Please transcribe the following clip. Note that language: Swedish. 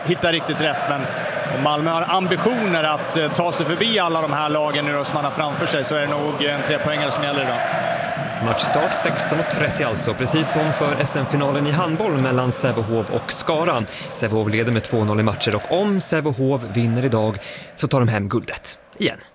hitta riktigt rätt. Men om Malmö har ambitioner att ta sig förbi alla de här lagen nu då, som man har framför sig, så är det nog en 3-poängare som gäller idag. Matchstart 16.30 alltså, precis som för SM-finalen i handboll mellan Sävehof och Skara. Sävehof leder med 2-0 i matcher och om Sävehof vinner idag så tar de hem guldet igen.